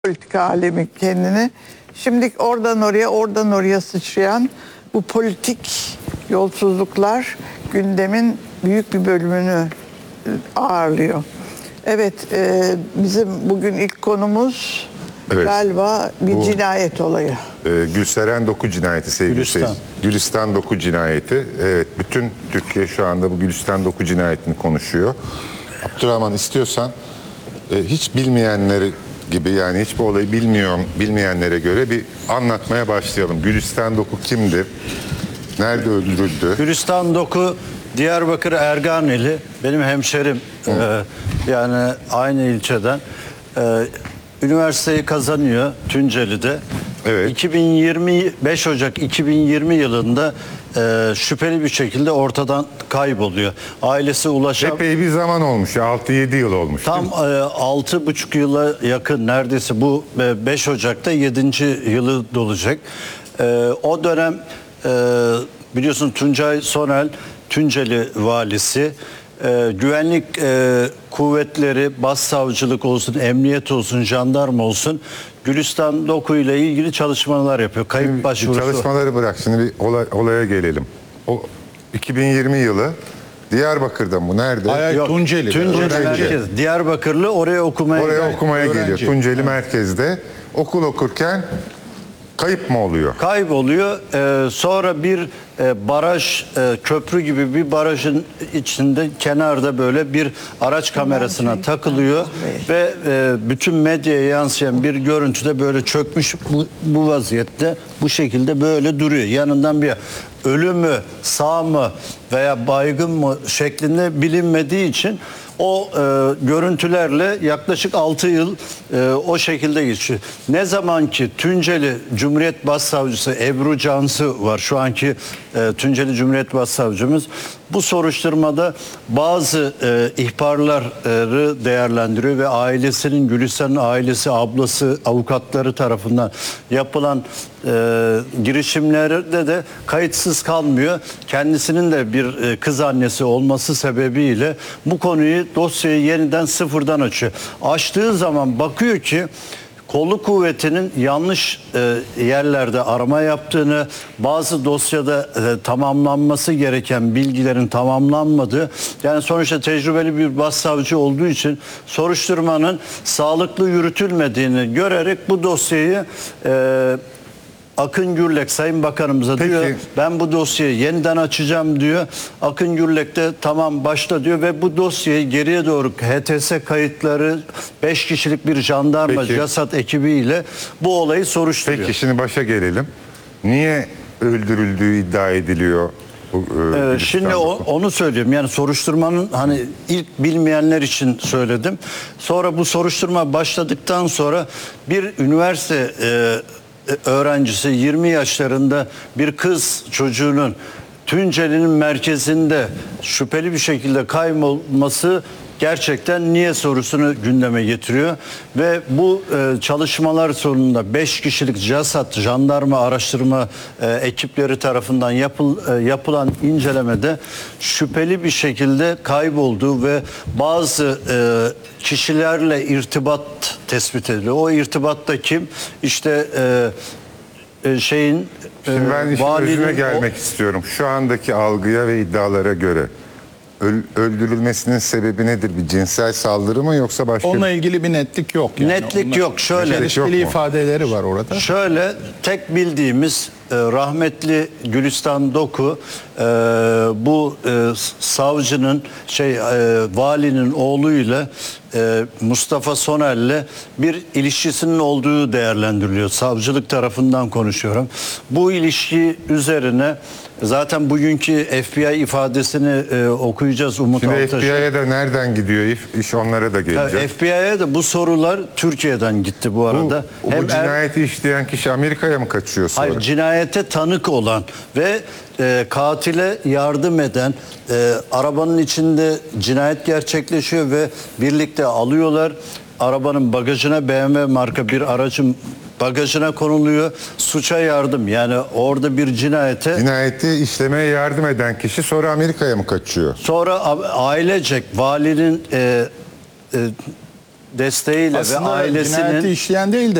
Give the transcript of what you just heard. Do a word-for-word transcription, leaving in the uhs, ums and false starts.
politika alemi kendini. Şimdi oradan oraya, oradan oraya sıçrayan bu politik yolsuzluklar gündemin büyük bir bölümünü ağırlıyor. Evet, e, bizim bugün ilk konumuz Evet. galiba bir Bu, cinayet olayı. E, Gülseren Doku cinayeti sevgili Gülistan. seyirciler. Gülistan Doku cinayeti. Evet, bütün Türkiye şu anda bu Gülistan Doku cinayetini konuşuyor. Abdurrahman, istiyorsan e, hiç bilmeyenleri gibi, yani hiçbir olayı bilmiyor, bilmeyenlere göre bir anlatmaya başlayalım. Gülistan Doku kimdir? Nerede öldürüldü? Gülistan Doku Diyarbakır Erganeli, benim hemşerim. Ee, yani aynı ilçeden. Ee, üniversiteyi kazanıyor Tunceli'de. Evet. iki bin yirmi beş Ocak iki bin yirmi yılında e, şüpheli bir şekilde ortadan kayboluyor. Ailesi ulaşam... Epey bir zaman olmuş, altı yedi yıl olmuş. Tam e, altı buçuk yıla yakın, neredeyse bu e, beş Ocak'ta yedinci yılı dolacak. E, o dönem e, biliyorsun Tuncay Sonel Tunceli valisi, e, güvenlik e, kuvvetleri, başsavcılık olsun, emniyet olsun, jandarma olsun, Gülistan Doku ile ilgili çalışmalar yapıyor. Kayıp Şimdi başvurusu. Çalışmaları bırak, şimdi bir olay, olaya gelelim. O iki bin yirmi yılı Diyarbakır'da mı? Nerede? Hayır, Yok, Tunceli. Tunceli Öğrenci. merkez. Diyarbakırlı oraya okumaya Oraya gel- okumaya öğrenci. geliyor. Tunceli merkezde. Okul okurken kayıp mı oluyor? kayboluyor. Ee, sonra bir e, baraj, e, köprü gibi bir barajın içinde, kenarda böyle bir araç kamerasına takılıyor ve e, bütün medyaya yansıyan bir görüntüde böyle çökmüş bu, bu vaziyette, bu şekilde böyle duruyor. Yanından bir ölü mü, sağ mı veya baygın mı şeklinde bilinmediği için o e, görüntülerle yaklaşık altı yıl e, o şekilde geçiyor. Ne zaman ki Tunceli Cumhuriyet Başsavcısı Ebru Cansı var, şu anki e, Tunceli Cumhuriyet Başsavcımız, bu soruşturmada bazı e, ihbarları değerlendiriyor ve ailesinin, Gülistan'ın ailesi, ablası, avukatları tarafından yapılan e, girişimlerde de kayıtsız kalmıyor. Kendisinin de bir e, kız annesi olması sebebiyle bu konuyu, dosyayı yeniden sıfırdan açıyor. Açtığı zaman bakıyor ki kolluk kuvvetinin yanlış e, yerlerde arama yaptığını, bazı dosyada e, tamamlanması gereken bilgilerin tamamlanmadığı, yani sonuçta tecrübeli bir başsavcı olduğu için soruşturmanın sağlıklı yürütülmediğini görerek bu dosyayı e, Akın Gürlek Sayın Bakanımıza Peki. diyor, ben bu dosyayı yeniden açacağım diyor. Akın Gürlek de tamam başla diyor ve bu dosyayı geriye doğru H T S kayıtları, beş kişilik bir jandarma Peki. CASAT ekibiyle bu olayı soruşturuyor. Peki şimdi başa gelelim. Niye öldürüldüğü iddia ediliyor? Bu, e, Ee, Gülistan şimdi o, Doku? onu söylüyorum. Yani soruşturmanın, hani ilk bilmeyenler için söyledim. Sonra bu soruşturma başladıktan sonra bir üniversite e, öğrencisi, yirmi yaşlarında bir kız çocuğunun Tunceli'nin merkezinde şüpheli bir şekilde kaybolması gerçekten niye sorusunu gündeme getiriyor ve bu e, çalışmalar sonunda beş kişilik CASAT jandarma araştırma e, ekipleri tarafından yapıl, e, yapılan incelemede şüpheli bir şekilde kaybolduğu ve bazı e, kişilerle irtibat tespit ediliyor. O irtibatta kim? İşte e, e, şeyin Şimdi ben e, işin valinin özüne o- gelmek istiyorum. Şu andaki algıya ve iddialara göre öl- öldürülmesinin sebebi nedir? Bir cinsel saldırı mı yoksa başka? Onunla ilgili bir netlik yok. Yani. Netlik Onunla- yok. Şöyle- Çelişkili Yok mu? ifadeleri var orada. Şöyle, tek bildiğimiz e, rahmetli Gülistan Doku e, bu e, savcının şey e, valinin oğluyla e, Mustafa Soner'le bir ilişkisinin olduğu değerlendiriliyor. Savcılık tarafından konuşuyorum. Bu ilişki üzerine zaten bugünkü F B I ifadesini e, okuyacağız Umut Şimdi F Altaş'ın. B I'ye de nereden gidiyor iş? İş onlara da Ya, gelecek. F B I'ye de bu sorular Türkiye'den gitti bu Bu, arada. bu Hem er- cinayeti işleyen kişi Amerika'ya mı kaçıyor sonra? Hayır, cinayete tanık olan ve e, katile yardım eden, e, arabanın içinde cinayet gerçekleşiyor ve birlikte alıyorlar. Arabanın bagajına, B M W marka bir aracın bagajına konuluyor. Suça yardım, yani orada bir cinayete. Cinayeti işlemeye yardım eden kişi sonra Amerika'ya mı kaçıyor? Sonra a- ailecek valinin e, e, desteğiyle ve Aslında ailesinin cinayeti işleyen değil de